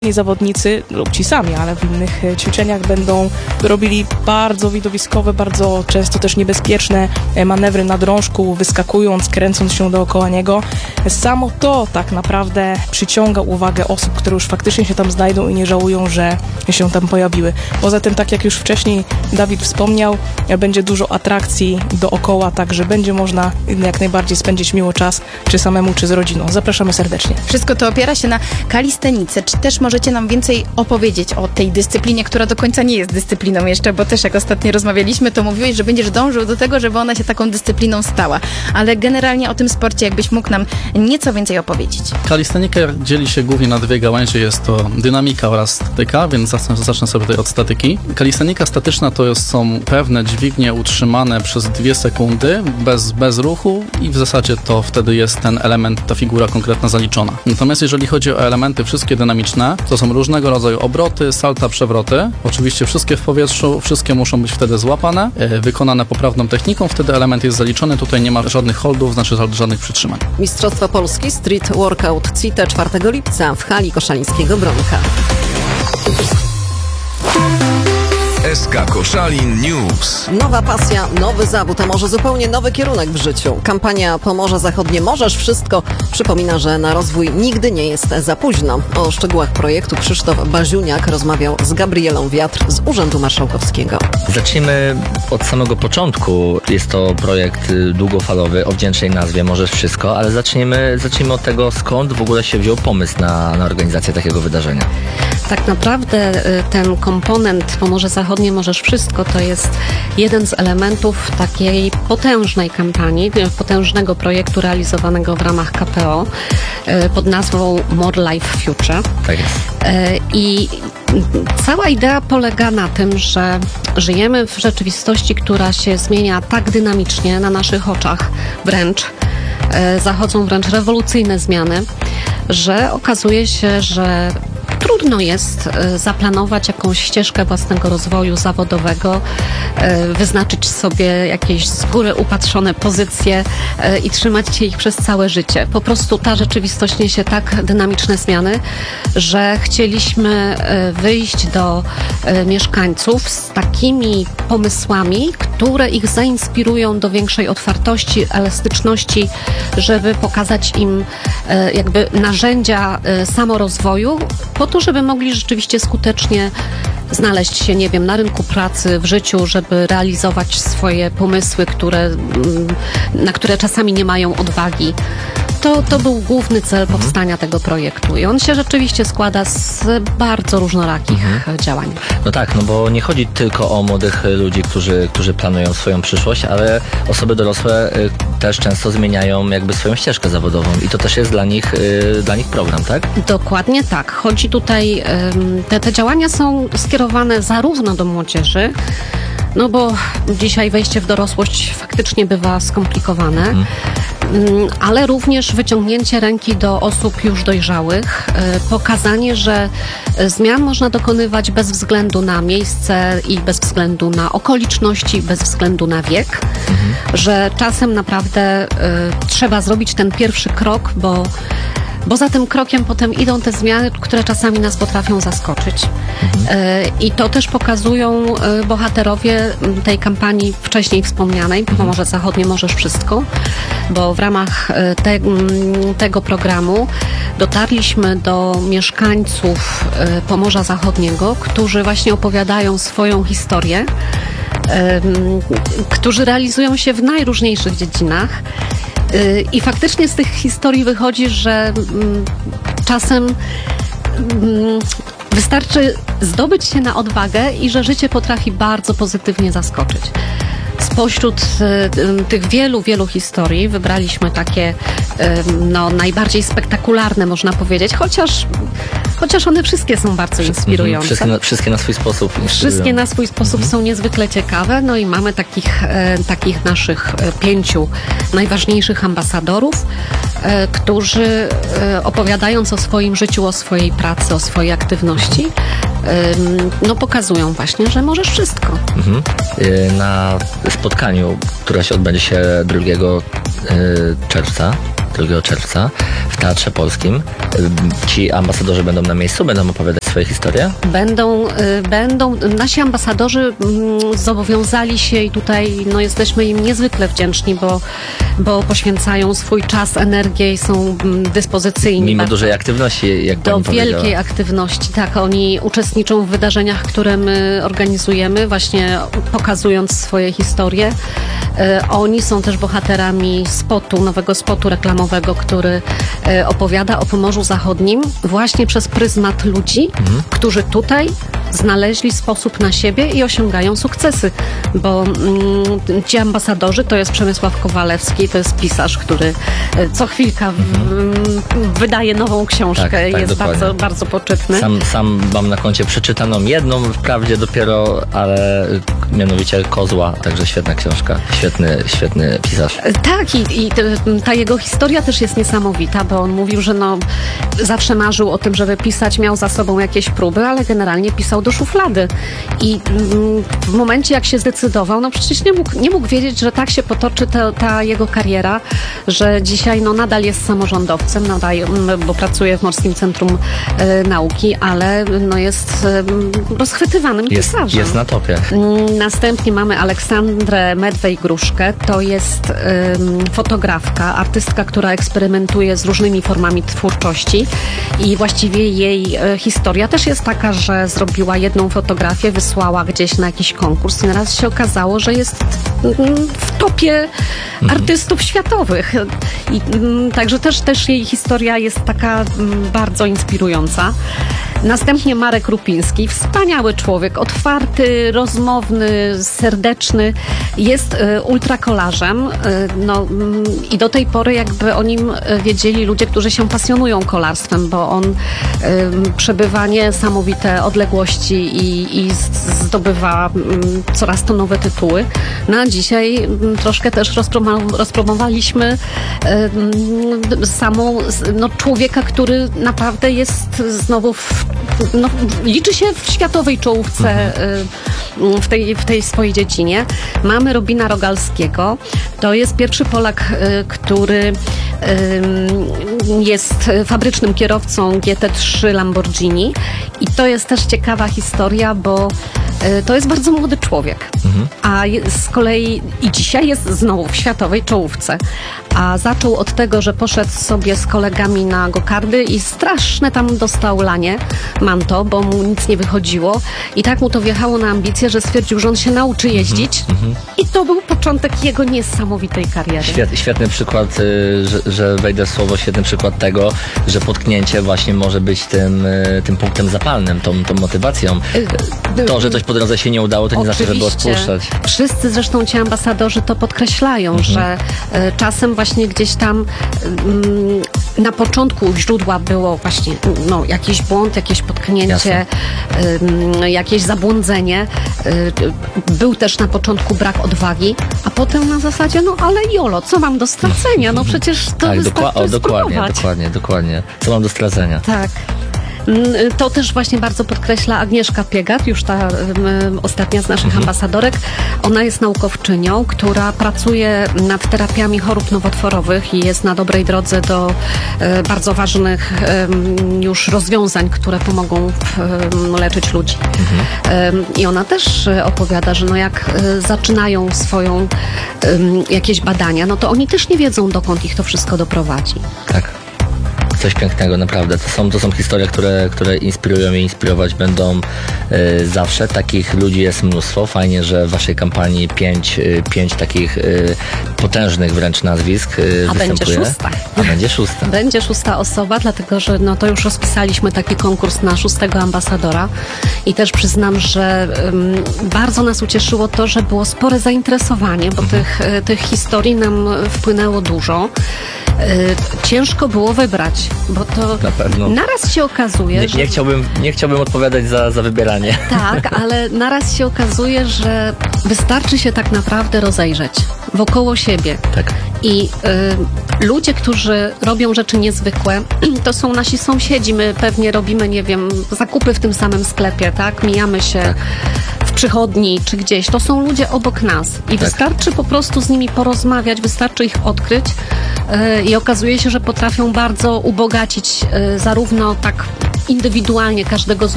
zawodnicy lub ci sami, ale w innych ćwiczeniach będą robili bardzo widowiskowe, bardzo często też niebezpieczne manewry na drążku, wyskakując, kręcąc się dookoła niego. Samo to tak naprawdę przyciąga uwagę osób, które już faktycznie się tam znajdą i nie żałują, że się tam pojawiły. Poza tym, tak jak już wcześniej Dawid wspomniał, będzie dużo atrakcji dookoła, także będzie można jak najbardziej spędzić miło czas, czy samemu, czy z rodziną. Zapraszamy serdecznie. Wszystko to opiera się na kalistenice. Czy też możecie nam więcej opowiedzieć o tej dyscyplinie, która do końca nie jest dyscypliną jeszcze, bo też jak ostatnio rozmawialiśmy, to mówiłeś, że będziesz dążył do tego, żeby ona się taką dyscypliną stała. Ale generalnie o tym sporcie, jakbyś mógł nam nieco więcej opowiedzieć. Kalistenika dzieli się głównie na dwie gałęzie. Jest to dynamika oraz statyka, więc zacznę sobie tutaj od statyki. Kalistenika statyczna to są pewne dźwignie utrzymane przez 2 sekundy bez ruchu i w zasadzie to wtedy jest ten element, ta figura konkretna zaliczona. Natomiast jeżeli chodzi o elementy wszystkie dynamiczne, to są różnego rodzaju obroty, salta, przewroty. Oczywiście wszystkie w powietrzu, wszystkie muszą być wtedy złapane, wykonane poprawną techniką, wtedy element jest zaliczony. Tutaj nie ma żadnych holdów, znaczy żadnych przytrzymań. Mistrzostwa Polski Street Workout CITE 4 lipca w hali Koszalińskiego Bronka. SK Koszalin News. Nowa pasja, nowy zawód, a może zupełnie nowy kierunek w życiu. Kampania Pomorze Zachodnie Możesz Wszystko przypomina, że na rozwój nigdy nie jest za późno. O szczegółach projektu Krzysztof Baziuniak rozmawiał z Gabrielą Wiatr z Urzędu Marszałkowskiego. Zacznijmy od samego początku. Jest to projekt długofalowy o wdzięcznej nazwie Możesz Wszystko, ale zacznijmy od tego, skąd w ogóle się wziął pomysł na organizację takiego wydarzenia. Tak naprawdę ten komponent Pomorze Zachodnie Możesz Wszystko to jest jeden z elementów takiej potężnej kampanii, potężnego projektu realizowanego w ramach KPO pod nazwą More Life Future. Tak jest. I cała idea polega na tym, że żyjemy w rzeczywistości, która się zmienia tak dynamicznie na naszych oczach wręcz. Zachodzą wręcz rewolucyjne zmiany, że okazuje się, że trudno jest zaplanować jakąś ścieżkę własnego rozwoju zawodowego, wyznaczyć sobie jakieś z góry upatrzone pozycje i trzymać się ich przez całe życie. Po prostu ta rzeczywistość niesie tak dynamiczne zmiany, że chcieliśmy wyjść do mieszkańców z takimi pomysłami, które ich zainspirują do większej otwartości, elastyczności, żeby pokazać im jakby narzędzia samorozwoju, po to, żeby mogli rzeczywiście skutecznie znaleźć się, nie wiem, na rynku pracy, w życiu, żeby realizować swoje pomysły, na które czasami nie mają odwagi. To był główny cel powstania tego projektu i on się rzeczywiście składa z bardzo różnorakich działań. No tak, no bo nie chodzi tylko o młodych ludzi, którzy planują swoją przyszłość, ale osoby dorosłe też często zmieniają jakby swoją ścieżkę zawodową i to też jest dla nich program, tak? Dokładnie tak. Chodzi tutaj, te działania są skierowane zarówno do młodzieży, no bo dzisiaj wejście w dorosłość faktycznie bywa skomplikowane, ale również wyciągnięcie ręki do osób już dojrzałych, pokazanie, że zmian można dokonywać bez względu na miejsce i bez względu na okoliczności, bez względu na wiek, że czasem naprawdę trzeba zrobić ten pierwszy krok, bo za tym krokiem potem idą te zmiany, które czasami nas potrafią zaskoczyć. I to też pokazują bohaterowie tej kampanii wcześniej wspomnianej, Pomorze Zachodnie Możesz Wszystko, bo w ramach tego programu dotarliśmy do mieszkańców Pomorza Zachodniego, którzy właśnie opowiadają swoją historię, którzy realizują się w najróżniejszych dziedzinach. I faktycznie z tych historii wychodzi, że czasem wystarczy zdobyć się na odwagę i że życie potrafi bardzo pozytywnie zaskoczyć. Spośród tych wielu historii wybraliśmy takie najbardziej spektakularne, można powiedzieć, chociaż one wszystkie są bardzo inspirujące. Wszystkie na swój sposób inspirują. Wszystkie na swój sposób są niezwykle ciekawe. No i mamy takich naszych 5 najważniejszych ambasadorów, którzy opowiadając o swoim życiu, o swojej pracy, o swojej aktywności, pokazują właśnie, że możesz wszystko. Na spotkaniu, które się odbędzie się 2 czerwca, 2 czerwca w Teatrze Polskim. Ci ambasadorzy będą na miejscu, będą opowiadać swoje historie? Będą nasi ambasadorzy zobowiązali się i tutaj jesteśmy im niezwykle wdzięczni, bo poświęcają swój czas, energię i są dyspozycyjni. Mimo dużej aktywności, jak do pani powiedziała. wielkiej aktywności, tak. Oni uczestniczą w wydarzeniach, które my organizujemy, właśnie pokazując swoje historie. Oni są też bohaterami nowego spotu reklamowego, który opowiada o Pomorzu Zachodnim właśnie przez pryzmat ludzi, którzy tutaj znaleźli sposób na siebie i osiągają sukcesy, bo ci ambasadorzy to jest Przemysław Kowalewski, to jest pisarz, który co chwilka wydaje nową książkę, tak, jest dokładnie. bardzo, bardzo poczytny. Sam mam na koncie przeczytaną jedną, wprawdzie dopiero, ale mianowicie Kozła, także świetna książka, świetny pisarz. Tak, i ta jego historia też jest niesamowita, bo on mówił, że zawsze marzył o tym, żeby pisać, miał za sobą jakieś próby, ale generalnie pisał do szuflady. I w momencie, jak się zdecydował, przecież nie mógł wiedzieć, że tak się potoczy ta jego kariera, że dzisiaj nadal jest samorządowcem, bo pracuje w Morskim Centrum Nauki, ale jest rozchwytywanym pisarzem. Jest na topie. Następnie mamy Aleksandrę Medwej-Gruszkę. To jest fotografka, artystka, która eksperymentuje z różnymi formami twórczości i właściwie jej historia też jest taka, że zrobiła jedną fotografię, wysłała gdzieś na jakiś konkurs i naraz się okazało, że jest w topie artystów światowych. I także też jej historia jest taka bardzo inspirująca. Następnie Marek Rupiński, wspaniały człowiek, otwarty, rozmowny, serdeczny, jest ultrakolarzem. I do tej pory jakby o nim wiedzieli ludzie, którzy się pasjonują kolarstwem, bo on przebywa niesamowite odległości i zdobywa coraz to nowe tytuły. A dzisiaj troszkę też rozpromowaliśmy człowieka, który naprawdę jest znowu liczy się w światowej czołówce w tej swojej dziedzinie. Mamy Robina Rogalskiego. To jest pierwszy Polak, który jest fabrycznym kierowcą GT3 Lamborghini i to jest też ciekawa historia, bo to jest bardzo młody człowiek, a z kolei i dzisiaj jest znowu w światowej czołówce, a zaczął od tego, że poszedł sobie z kolegami na gokardy i straszne tam dostał lanie, manto, bo mu nic nie wychodziło i tak mu to wjechało na ambicje, że stwierdził, że on się nauczy jeździć i to był początek jego niesamowitej kariery. Świetny przykład, że wejdę w słowo, świetny przykład tego, że potknięcie właśnie może być tym punktem zapalnym, tą motywacją. To, że coś po drodze się nie udało, to nie znaczy, żeby odpuszczać. Wszyscy zresztą ci ambasadorzy to podkreślają, że czasem właśnie gdzieś tam na początku źródła było właśnie jakiś błąd, jakieś potknięcie, jakieś zabłądzenie. Był też na początku brak odwagi, a potem na zasadzie, ale jolo, co mam do stracenia? Przecież to tak, wystarczy spróbować. Dokładnie. Co mam do stracenia? Tak. To też właśnie bardzo podkreśla Agnieszka Piegat, już ta ostatnia z naszych ambasadorek. Ona jest naukowczynią, która pracuje nad terapiami chorób nowotworowych i jest na dobrej drodze do bardzo ważnych już rozwiązań, które pomogą leczyć ludzi. I ona też opowiada, że jak zaczynają swoją jakieś badania, to oni też nie wiedzą, dokąd ich to wszystko doprowadzi. Tak. Coś pięknego, naprawdę. To są historie, które inspirują i inspirować będą zawsze. Takich ludzi jest mnóstwo. Fajnie, że w waszej kampanii 5 takich potężnych wręcz nazwisk występuje. Będzie szósta. Będzie szósta osoba, dlatego że to już rozpisaliśmy taki konkurs na 6. ambasadora i też przyznam, że bardzo nas ucieszyło to, że było spore zainteresowanie, bo tych historii nam wpłynęło dużo. Ciężko było wybrać, bo to na pewno. Naraz się okazuje, że... Nie chciałbym odpowiadać za wybieranie. Tak, ale naraz się okazuje, że wystarczy się tak naprawdę rozejrzeć wokoło siebie. Tak. I ludzie, którzy robią rzeczy niezwykłe, to są nasi sąsiedzi. My pewnie robimy, zakupy w tym samym sklepie, tak? Mijamy się w przychodni czy gdzieś. To są ludzie obok nas i wystarczy po prostu z nimi porozmawiać, wystarczy ich odkryć i okazuje się, że potrafią bardzo ubogacić zarówno tak indywidualnie każdego z